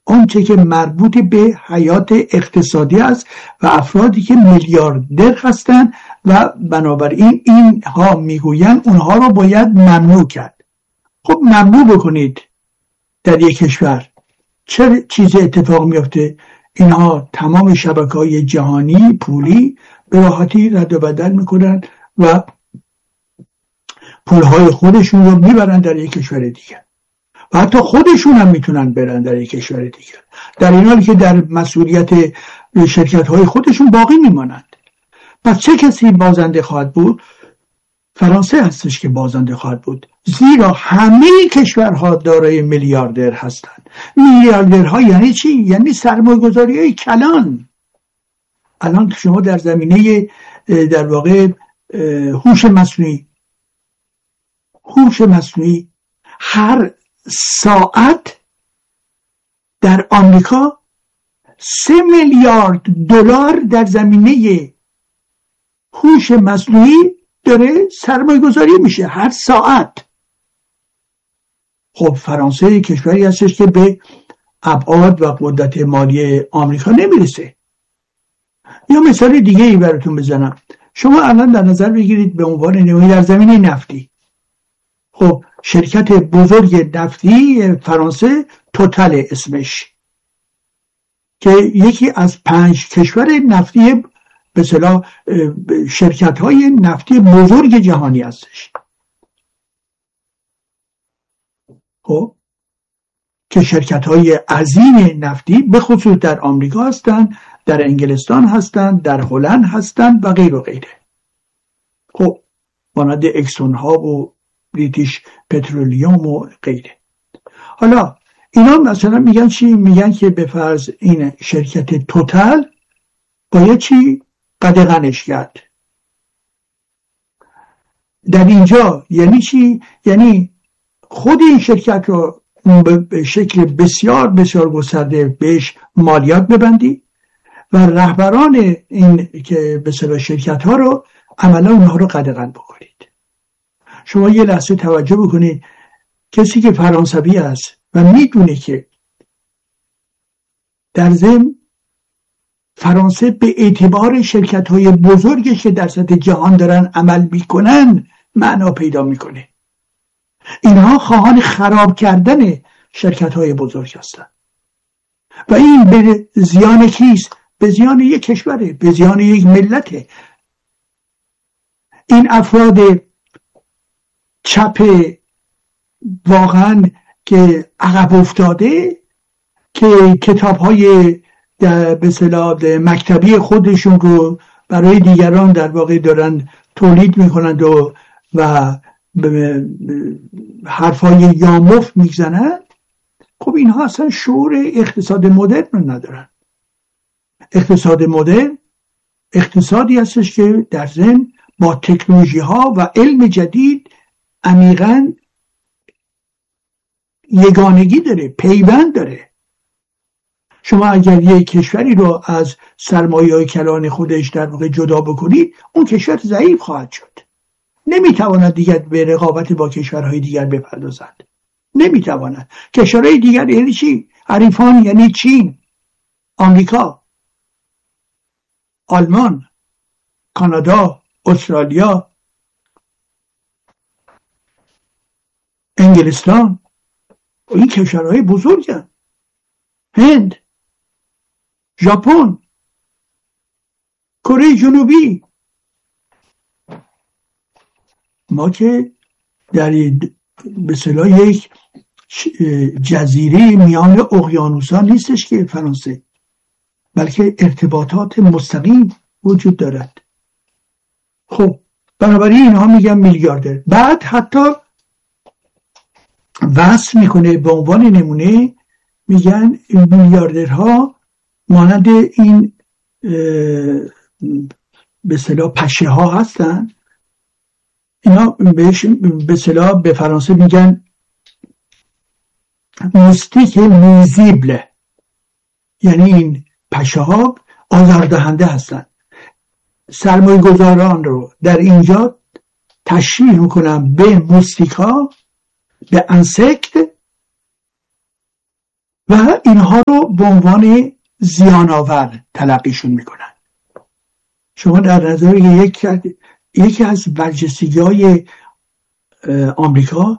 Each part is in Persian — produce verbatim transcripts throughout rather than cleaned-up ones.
آنچه که مربوط به حیات اقتصادی است و افرادی که میلیاردر هستند و بنابراین اینها میگویند اونها رو باید ممنوع کرد. خب ممنوع بکنید در یک کشور، چه چیزی اتفاق میفته؟ اینها تمام شبکه‌های جهانی پولی به راحتی رد و بدل میکنن و پولهای خودشون رو میبرن در یک کشور دیگر و حتی خودشون هم میتونن برن در یک کشور دیگر، در این حالی که در مسئولیت شرکت‌های خودشون باقی میمانند. پس چه کسی بازنده خواهد بود؟ فرانسه هستش که بازنده خواهد بود، زیرا همه کشورها دارای میلیاردر هستند. میلیاردرها یعنی چی؟ یعنی سرمایه‌گذاری‌های کلان. الان شما در زمینه در واقع هوش مصنوعی هوش مصنوعی هر ساعت در آمریکا سه میلیارد دلار در زمینه هوش مصنوعی داره سرمایه گذاری میشه هر ساعت. خب فرانسه کشوری هستش که به ابعاد و قدرت مالی آمریکا نمیرسه. یا مثال دیگه ای براتون بزنم. شما الان در نظر بگیرید به عنوان نمونه در زمینه نفتی، خب شرکت بزرگ نفتی فرانسه توتال اسمش، که یکی از پنج کشور نفتی به اصطلاح شرکت های نفتی بزرگ جهانی هستش. خب که شرکت های عظیم نفتی به خصوص در آمریکا هستند، در انگلستان هستند، در هلند هستند و غیر و غیره. خب مانند اکسون ها و بریتیش پترولیوم و غیره. حالا اینا مثلا میگن چی؟ میگن که به فرض این شرکت توتال باید چی؟ قدغنش کرد. در اینجا یعنی چی؟ یعنی خود این شرکت رو به شکل بسیار بسیار گسترده بهش مالیات ببندی و رهبران این که به اصطلاح شرکت ها رو عملا اونها رو قدغن بکنید. شما یه لحظه توجه بکنید، کسی که فرانسوی است و میدونه که در ضمن فرانسه به اعتبار شرکت های بزرگش که در سطح جهان دارن عمل میکنن معنا پیدا میکنه. اینها خواهان خراب کردن شرکت های بزرگ هستن و این به زیان کیست؟ به زیان یک کشوره، به زیان یک ملته. این افراد چپ واقعا که عقب افتاده که کتاب های به اصطلاح مکتبی خودشون رو برای دیگران در واقع دارن تولید میکنند و و حرفای یامفت میزنند، خب اینها اصلا شعور اقتصاد مدرن رو ندارن. اقتصاد مدرن اقتصادی هستش که در ضمن با تکنولوژی ها و علم جدید عمیقاً یگانگی داره، پیوند داره. شما اگر یک کشوری رو از سرمایه‌های کلان خودش در واقع جدا بکنید، اون کشور ضعیف خواهد شد. نمیتواند دیگر به رقابت با کشورهای دیگر بپردازد. نمیتواند. کشورهای دیگر یعنی چی؟ حریفان یعنی چین، آمریکا، آلمان، کانادا، استرالیا، انگلستان. این کشورهای بزرگن. هند، ژاپن، کره جنوبی. ما که در به اصطلاح یک جزیره میان اقیانوس‌ها نیستش که فرانسه، بلکه ارتباطات مستقیم وجود دارد. خب بنابراین اینها میگن میلیاردر. بعد حتی وصف میکنه به عنوان نمونه، میگن میلیاردرها مانند این به اصطلاح پشه ها هستن. اینا بهش به اصطلاح به فرانسه میگن موستیک میزیبل، یعنی این پشه ها آزاردهنده هستن. سرمایه گذاران رو در اینجا تشریح میکنن به موستیکا، به انسکت و اینها رو به عنوان زیان‌آور تلقیشون میکنن. شما در نظر یک یکی از برجستگی‌های آمریکا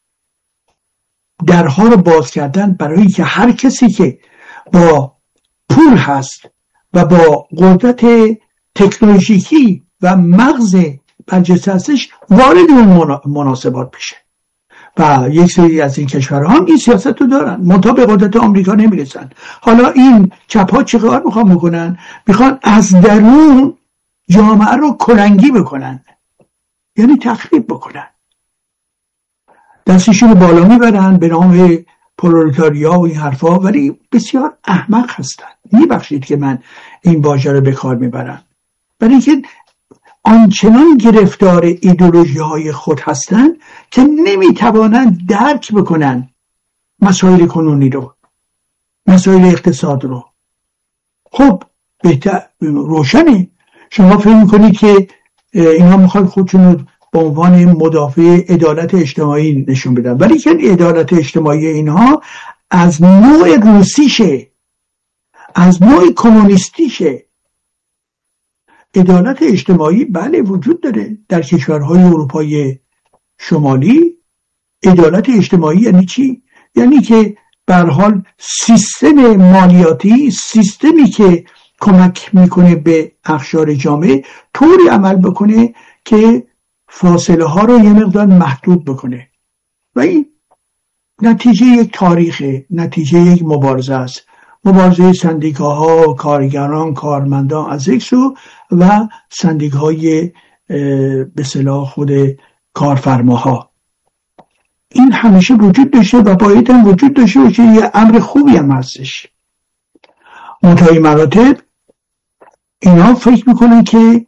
درها رو باز کردن برای که هر کسی که با پول هست و با قدرت تکنولوژیکی و مغز برجسته هستش وارد اون مناسبات بشه. و یک سری از این کشورها هم این سیاست رو دارن، منتها به قدرت آمریکا نمیرسن. حالا این چپ‌ها چه کار میخوان بکنن؟ میخوان از درون جامعه رو کلنگی بکنن، یعنی تخریب بکنن، دستشون رو بالا میبرن به نام پرولتاریا و این حرفا، ولی بسیار احمق هستن. میبخشید که من این واژه رو به کار میبرم، برای اینکه آنچنان گرفتار ایدئولوژی های خود هستن که نمیتوانند درک بکنن مسائل کنونی رو، مسائل اقتصاد رو. خب بهتر روشنه، شما فکر میکنید که اینا میخواد خودشون رو به عنوان مدافع عدالت اجتماعی نشون بدن، ولی که عدالت اجتماعی اینها از نوع روسیشه، از نوع کمونیستیشه. عدالت اجتماعی بله وجود داره در کشورهای اروپای شمالی. عدالت اجتماعی یعنی چی؟ یعنی که به هر حال سیستم مالیاتی، سیستمی که کمک میکنه به اقشار جامعه، طوری عمل بکنه که فاصله ها رو یه مقدار محدود بکنه. و این نتیجه یک تاریخه، نتیجه یک مبارزه است، مبارزه سندیکاها، کارگران، کارمندان از یک سو و سندیکاهای به اصطلاح خود کارفرماها. این همیشه وجود داشته و باید هم وجود داشته باشه، یه امر خوبی هم هستش. منتهای مراتب اینا فکر میکنن که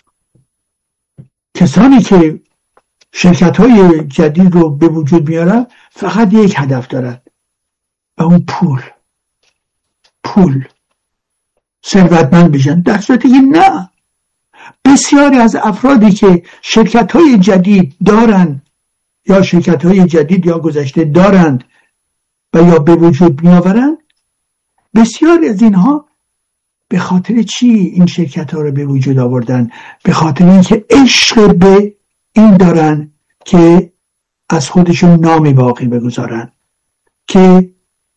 کسانی که شرکت‌های جدید رو به وجود میارن فقط یک هدف دارن و اون پول پول ثروتمند بشن، در صورتی که نه. بسیاری از افرادی که شرکت‌های جدید دارن یا شرکت‌های جدید یا گذشته دارند و یا به وجود میآورند، بسیاری از اینها به خاطر چی این شرکت‌ها رو به وجود آوردن؟ به خاطر اینکه عشق به این دارن که از خودشون نامی باقی بگذارن، که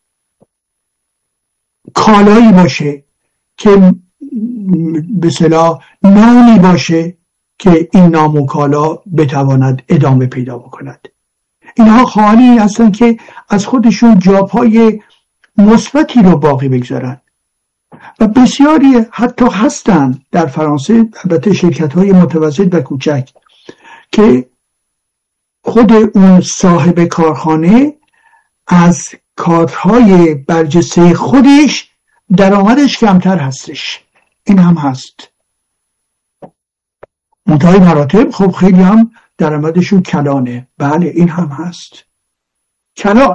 کالایی باشه، که به اصطلاح نامی باشه که این نام و کالا بتواند ادامه پیدا بکند. اینها خواهانی هستن که از خودشون جابهای مثبتی رو باقی بگذارن و بسیاری حتی هستن در فرانسه، البته شرکت‌های متوسط و کوچک، که خود اون صاحب کارخانه از کارهای برجسته خودش درآمدش کمتر هستش. این هم هست. منتهای مراتب خب خیلی هم درآمدشون کلانه. بله این هم هست، کلان.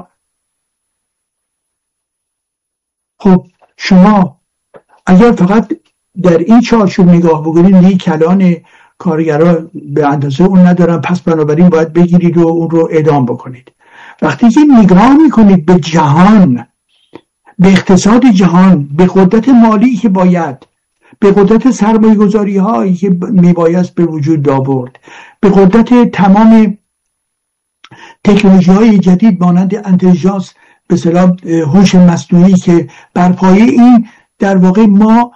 خب شما اگر فقط در این چارچوب نگاه بکنید، این کلان کارگرها به اندازه اون ندارن، پس بنابراین باید بگیرید و اون رو اعدام بکنید. وقتی که نگاه میکنید به جهان، به اقتصاد جهان، به قدرت مالی که باید، به قدرت سرمایه گذاری هایی که میبایست به وجود آورد، به قدرت تمام تکنولوژی های جدید مانند انتلیژنس، به اصطلاح هوش مصنوعی، که بر پایه این در واقع ما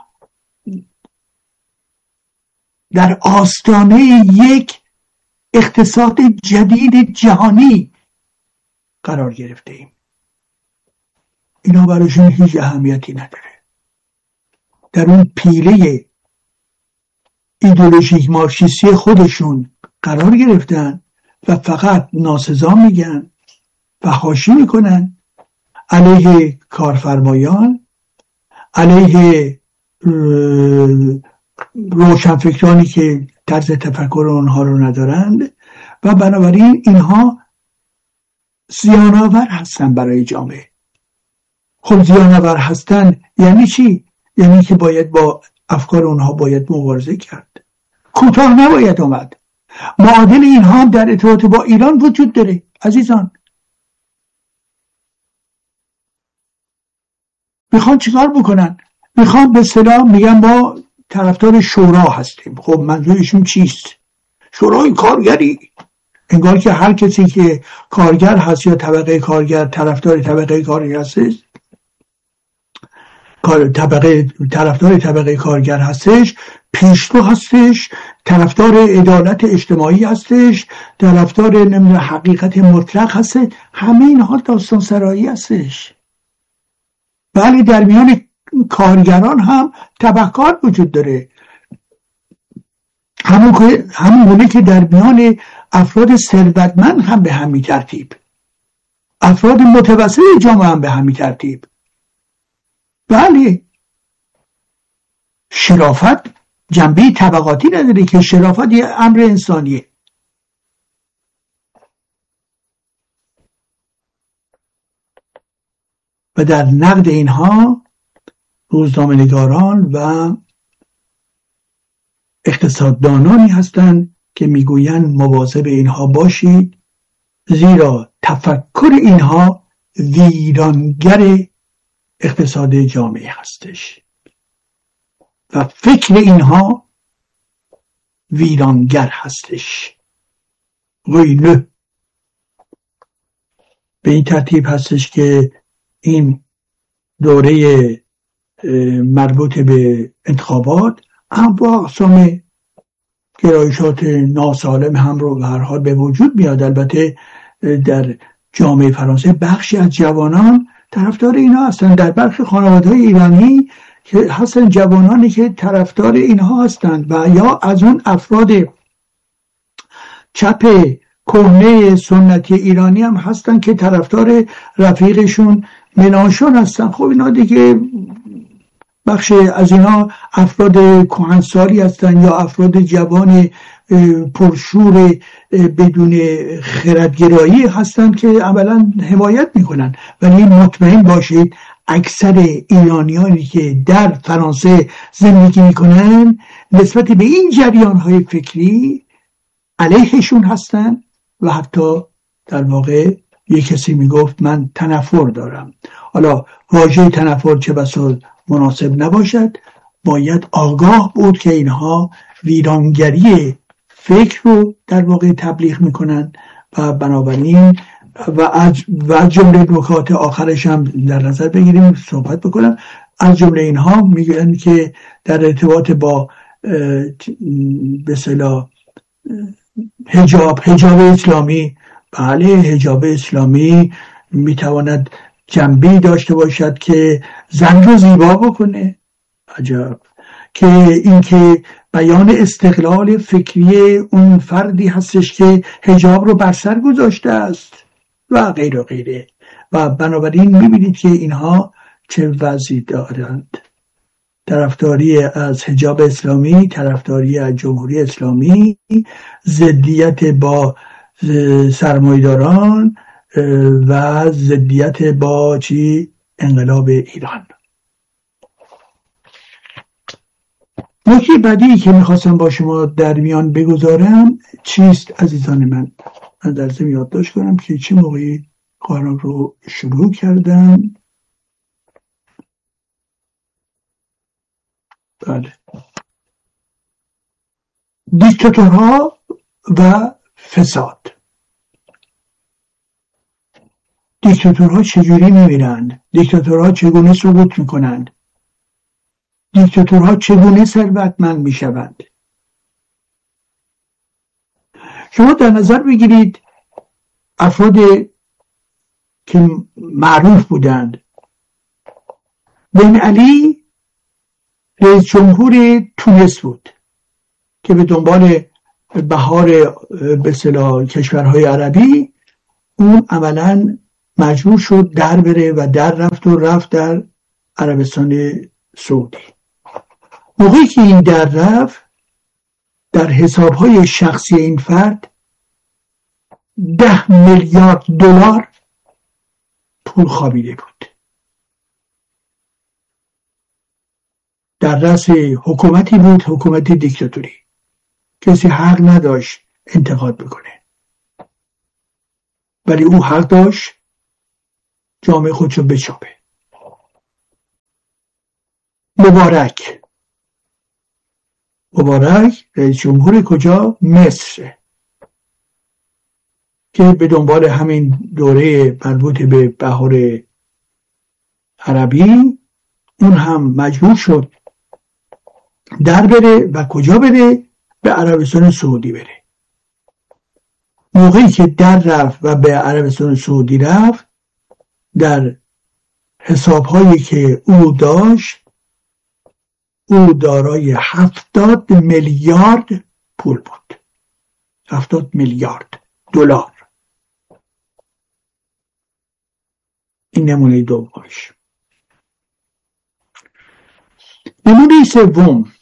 در آستانه یک اقتصاد جدید جهانی قرار گرفته ایم. اینا براشون هیچ اهمیتی نداره. در اون پیله ایدئولوژیک مارکسیستی خودشون قرار گرفتن و فقط ناسزا میگن و حاشیه میکنن علیه کارفرمایان، علیه روشنفکرانی که طرز تفکر اونها رو ندارند و بنابراین اینها زیان‌آور هستن برای جامعه. خب زیان‌آور هستن یعنی چی؟ یعنی که باید با افکار اونها باید مبارزه کرد، کوتاه نباید اومد. معادل اینها هم در ارتباط با ایران وجود داره عزیزان. میخوان چیکار بکنن؟ میخوان به اصطلاح میگن ما طرفدار شورا هستیم. خب منظورشون چیست؟ شورای کارگری، انگار که هر کسی که کارگر هست یا طبقه کارگر طرفدار طبقه کارگر هستش، طبقه طرفدار طبقه کارگر هستش، پیشرو هستش، طرفدار عدالت اجتماعی هستش، طرفدار نمیدونم حقیقت مطلق هستش. همه اینها داستان سرایی هستش. بله در میان کارگران هم طبقات وجود داره، همون که همون که در میان افراد ثروتمند هم به همین ترتیب، افراد متوسط جامعه هم به همین ترتیب. بله شرافت جنبه طبقاتی نداره که، شرافت یه امر انسانیه. و در نقد اینها روزنامه‌نگاران و اقتصاددانانی هستند که میگویند مواظب اینها باشید، زیرا تفکر اینها ویرانگر اقتصاد جامعه هستش و فکر اینها ویرانگر هستش. ویله به این ترتیب هستش که این دوره مربوط به انتخابات هم با اقسام گرایشات ناسالم هم رو به هر حال به وجود میاد. البته در جامعه فرانسه بخشی از جوانان طرفدار اینا هستن، در برخی خانواده‌های ایرانی که هستن جوانانی که طرفدار اینها هستند و یا از اون افراد چپ کهنه سنتی ایرانی هم هستن که طرفدار رفیقشون ملانشون هستن. خب اینا دیگه بخش از اینا افراد کهنسالی هستن یا افراد جوان پرشور بدون خردگرایی هستن که عملا حمایت میکنن. ولی مطمئن باشید اکثر ایرانیانی که در فرانسه زندگی میکنن نسبت به این جریان‌های فکری علیهشون هستن و حتی در واقع یک کسی میگفت من تنفر دارم. حالا واژه تنفر چه بسا مناسب نباشد، باید آگاه بود که اینها ویرانگری فکر رو در واقع تبلیغ میکنن و بنابراین و از و جمله نکات آخرش هم در نظر بگیریم صحبت بکنم. از جمله اینها میگن که در ارتباط با به اصطلاح حجاب حجاب اسلامی، بله حجاب اسلامی میتواند جنبه‌ای داشته باشد که زن رو زیبا بکنه. عجب. که اینکه بیان استقلال فکری اون فردی هستش که حجاب رو بر سر گذاشته است و غیر و غیره. و بنابراین میبینید که اینها چه وضعی دارند. طرفداری از حجاب اسلامی، طرفداری از جمهوری اسلامی، ضدیت با سرمایه‌داران و ضدیت با چی؟ انقلاب ایران. نکته بعدی که میخواستم با شما در میان بگذارم چیست عزیزان من؟ من در ضمن یادداشت کنم که چه موقعی کارم رو شروع کردم. بله، دیکتاتورها و فساد. دیکتاتورها چجوری میمیرند؟ دیکتاتورها چگونه سقوط میکنند؟ دیکتاتورها چگونه ثروتمند میشوند؟ شما در نظر بگیرید افراد که معروف بودند. بن علی رئیس جمهور تونس بود که به دنبال بهار به اصطلاح کشورهای عربی اون عملاً مجبور شد در بره و در رفت و رفت در عربستان سعودی. موقعی که این در رفت در حسابهای شخصی این فرد ده میلیارد دلار پول خوابیده بود. در رأس حکومتی بود، حکومت دیکتاتوری. کسی حق نداشت انتقاد بکنه، ولی او حق داشت جامعه خودشو بچاپه. مبارک مبارک رئیس جمهور کجا؟ مصر، که به دنبال همین دوره مربوط به بهار عربی اون هم مجبور شد در بره و کجا بره؟ به عربستان سعودی بره. موقعی که در رفت و به عربستان سعودی رفت، در حسابهایی که او داشت، او دارای هفتاد میلیارد پول بود. هفتاد میلیارد دلار. این نمونه دومش. نمونه سوم،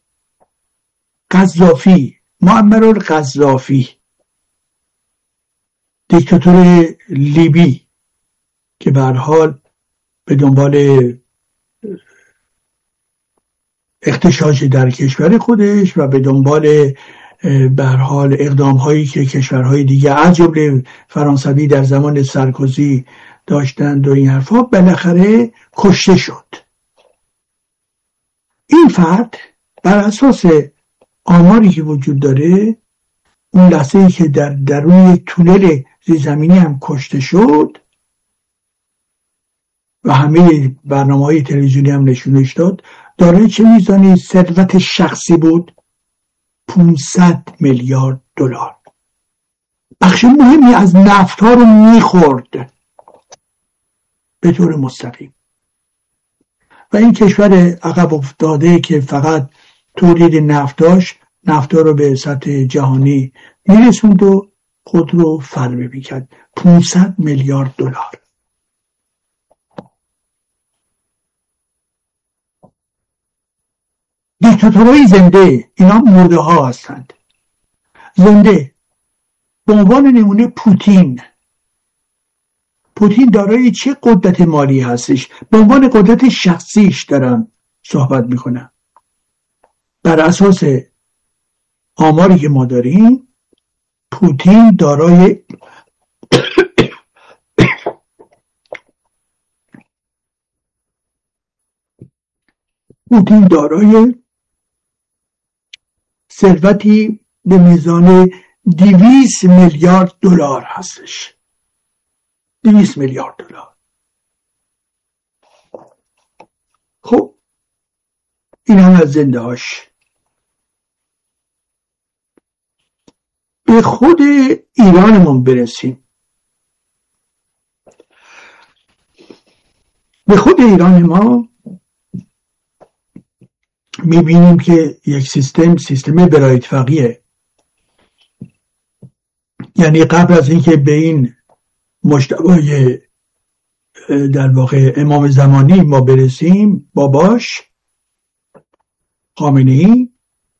قذافی، معمر القذافی، دیکتاتور لیبی که به هر حال به دنبال اغتشاش در کشور خودش و به دنبال به هر حال اقدام هایی که کشورهای دیگه از جمله فرانسوی در زمان سارکوزی داشتند و این حرفا، بالاخره کشته شد. این فرد بر اساس آماری که وجود داره، اون لحظه ای که در درون تونل زیرزمینی هم کشته شد و همه برنامه‌های تلویزیونی هم نشونش داد، دارای چه میزانی ثروت شخصی بود؟ پانصد میلیارد دلار. بخش مهمی از نفت ها رو میخورد به طور مستقیم. و این کشور عقب افتاده که فقط تولید نفت داشت، نفت ها رو به سطح جهانی میرسوند و خود رو فربه میکرد. پانصد میلیارد دلار. دیکتاتورهای زنده، اینا مرده ها هستند. زنده به عنوان نمونه پوتین. پوتین دارای چه قدرت مالی هستش؟ به عنوان قدرت شخصیش دارم صحبت میکنم. بر اساس آماری که ما داریم، پوتین دارای پوتین دارای ثروتی به میزان دویست میلیارد دلار هستش. دویست میلیارد دلار. خب این هم از زنده هاش. به خود ایرانمون برسیم. به خود ایران ما میبینیم که یک سیستم سیستم برایت فقیه. یعنی قبل از اینکه به این مجتبای در واقع امام زمانی ما برسیم، باباش خامنه‌ای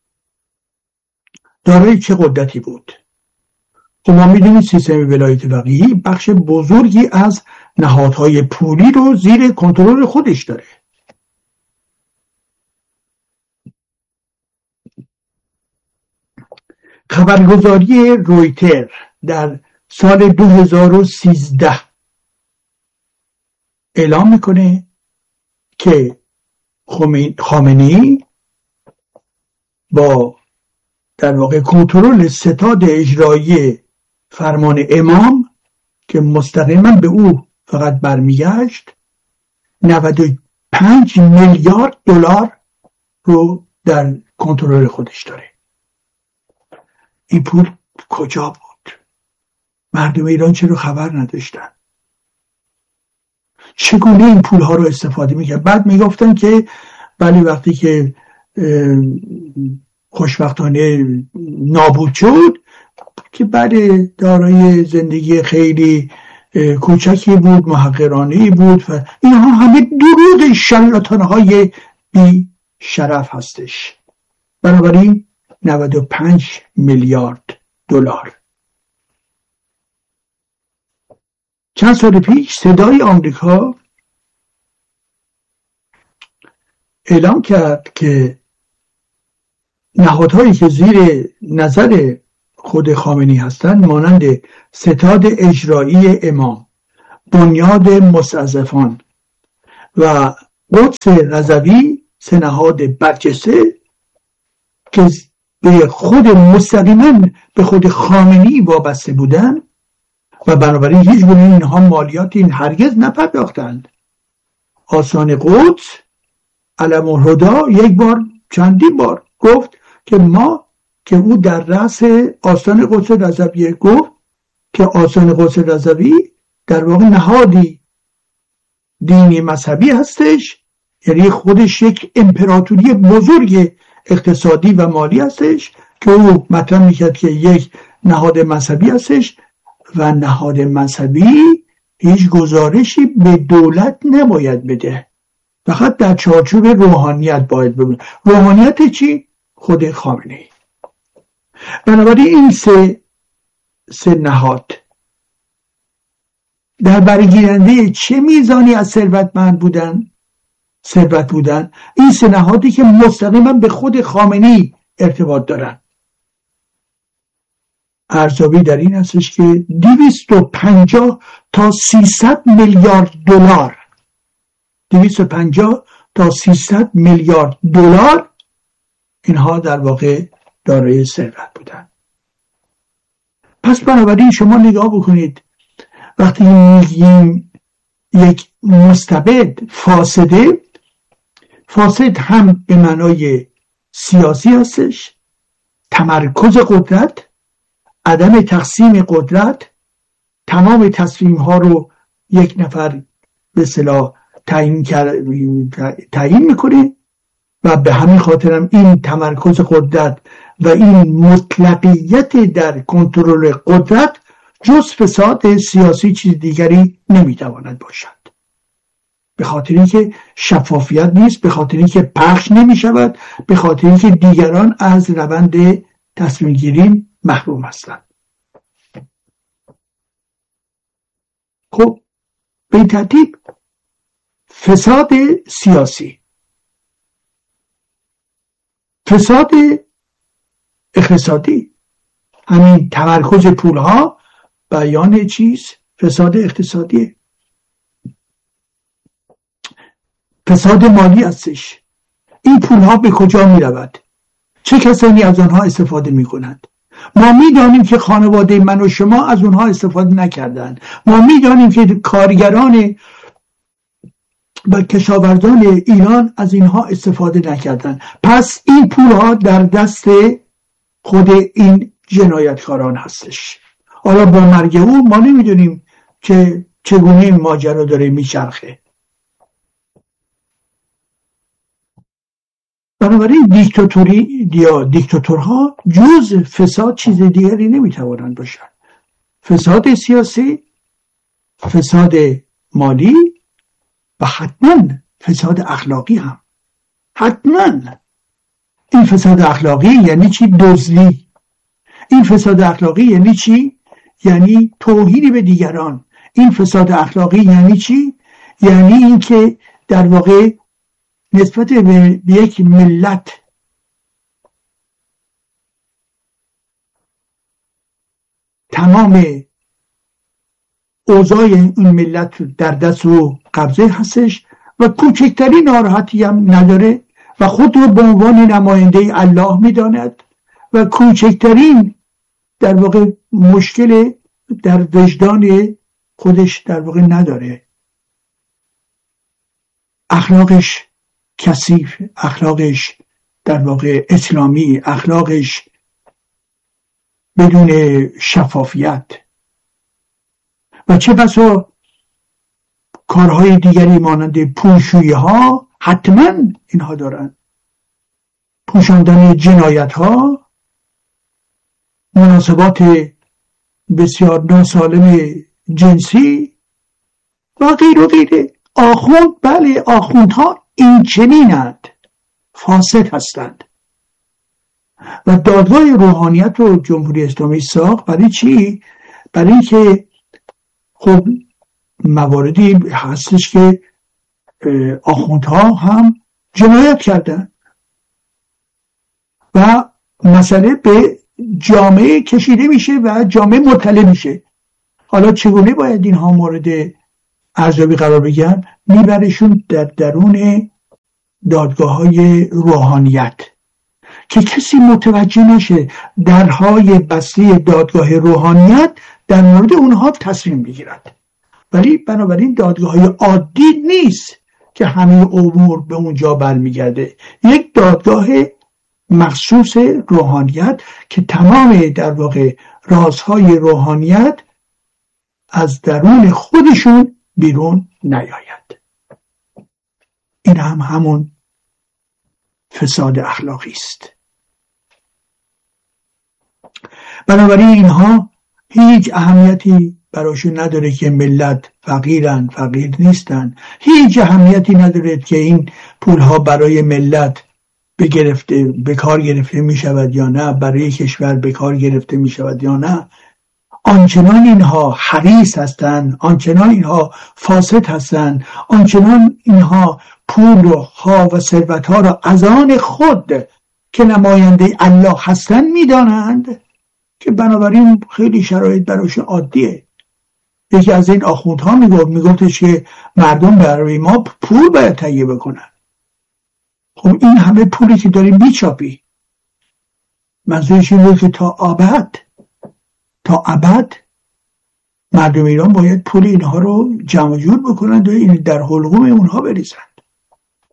دارای چه قدرتی بود؟ خب ما میدونیم سیستم ولایت فقیهی بخش بزرگی از نهادهای پولی رو زیر کنترل خودش داره. خبرگزاری رویتر در سال دو هزار و سیزده اعلام میکنه که خامنه‌ای با در واقع کنترل ستاد اجرایی فرمان امام که مستقیما به او فقط برمیگشت، نود و پنج میلیارد دلار رو در کنترل خودش داره. این پول کجا بود؟ مردم ایران چرا خبر نداشتن؟ چگونه این پول ها رو استفاده میکرد؟ بعد میگفتن که ولی وقتی که خوشبختانه نابود شد که بعد دارای زندگی خیلی کوچکی بود، محقرانه‌ای بود و اینها همه درود شرلاتان های بی شرف هستش. بنابراین نود و پنج میلیارد دلار. چند سال پیش صدای آمریکا اعلام کرد که نهادهایی که زیر نظر خود خامنه‌ای هستند مانند ستاد اجرایی امام، بنیاد مستضعفان و قدس رضوی سه نهاد برجسته که به خود مستقیما به خود خامنه‌ای وابسته بودن و بنابراین هیچ گونه اینها مالیات این هرگز نپرداختند. آستان قدس علم الهدی یک بار چندین بار گفت که ما که او در رأس آستان قدس رضویه گفت که آستان قدس رضوی در واقع نهادی دینی مذهبی هستش، یعنی خودش یک امپراتوری بزرگ اقتصادی و مالی هستش که او مطرح میکرد که یک نهاد مذهبی هستش و نهاد مذهبی هیچ گزارشی به دولت نباید بده، فقط در چارچوب روحانیت باید ببینه. روحانیت چی؟ خود خامنه‌ای. بنابراین این سه سه نهاد در برگیرنده چه میزانی از ثروتمند بودن ثروت بودن این سه نهادی که مستقیما به خود خامنه‌ای ارتباط دارن. ارزیابی در این هستش که دویست و پنجاه تا سیصد میلیارد دلار دویست و پنجاه تا سیصد میلیارد دلار اینها در واقع دارای ثروت بودن. پس بنابراین شما نگاه بکنید وقتی میگیم یک مستبد فاسده، فاسد هم به معنای سیاسی هستش، تمرکز قدرت، عدم تقسیم قدرت، تمام تصمیم ها رو یک نفر به اصطلاح تعیین تعیین میکنه و به همین خاطرم این تمرکز قدرت و این مطلقیت در کنترل قدرت جز فساد سیاسی چیز دیگری نمیتواند باشد، به خاطر اینکه شفافیت نیست، به خاطر اینکه پخش نمیشود، به خاطر اینکه دیگران از روند تصمیم گیری محروم هستند. خب به این ترتیب فساد سیاسی، فساد اقتصادی، همین تمرکز پولها بیان چیز فساد اقتصادی، فساد مالی هستش. این پولها به کجا می رود؟ چه کسانی از آنها استفاده می کنند؟ ما می دانیم که خانواده من و شما از آنها استفاده نکردند. ما می دانیم که کارگران و کشاورزان ایران از اینها استفاده نکردند. پس این پولها در دست خود این جنایتکاران هستش. حالا با مرگ او ما نمیدونیم که چگونه این ماجرا داره میچرخه. بنابراین دیکتاتوری یا دیکتاتورها جز فساد چیز دیگری نمیتوانند باشند. فساد سیاسی، فساد مالی و حتما فساد اخلاقی هم. حتما این فساد اخلاقی یعنی چی؟ دزدی. این فساد اخلاقی یعنی چی؟ یعنی توهین به دیگران. این فساد اخلاقی یعنی چی؟ یعنی این که در واقع نسبت به یک ملت تمام اوضاع این ملت در دست و قبضه هستش و کوچکترین ناراحتی هم نداره و خود رو به عنوان نماینده الله میداند و کوچکترین در واقع مشکل در وجدان خودش در واقع نداره. اخلاقش کثیف، اخلاقش در واقع اسلامی، اخلاقش بدون شفافیت و چه بسا کارهای دیگری مانند پولشویی ها حتما اینها دارن، پوشاندن جنایت ها، مناسبات بسیار ناسالم جنسی و غیر و غیره. آخوند، بله آخوندها این چنینند، فاسد هستند و دادگاه روحانیت و جمهوری اسلامی ساخت برای چی؟ برای اینکه خب مواردی هستش که آخوندها هم جنایت کردن و مسئله به جامعه کشیده میشه و جامعه مطلع میشه. حالا چگونه باید اینها مورد ارزیابی قرار بگیرن؟ میبرشون در درون دادگاه های روحانیت که کسی متوجه نشه درهای بسته دادگاه روحانیت در مورد اونها تصمیم بگیرد. ولی بنابراین دادگاه های عادی نیست که همه امور به اونجا برمیگرده. یک دادگاه مخصوص روحانیت که تمام در واقع رازهای روحانیت از درون خودشون بیرون نیاید. این هم همون فساد اخلاقی است. بنابراین اینها هیچ اهمیتی براشون نداره که ملت فقیرن، فقیر نیستن. هیچ اهمیتی نداره که این پولها برای ملت بگرفته به کار گرفته می شود یا نه، برای کشور به کار گرفته می شود یا نه. آنچنان اینها حریص هستند، آنچنان اینها فاسد هستند، آنچنان اینها پول ها و ثروت ها را از آن خود که نماینده الله هستند میدانند که بنابراین خیلی شرایط براشون عادیه. یکی از این آخوندها میگفت میگفتش که مردم برای ما پول باید تهیه بکنن. خب این همه پولی که داریم بیچاپی، منظورش این بود که تا ابد تا ابد مردم ایران باید پول اینها رو جمع جور بکنند و این در حلقوم اونها بریزند.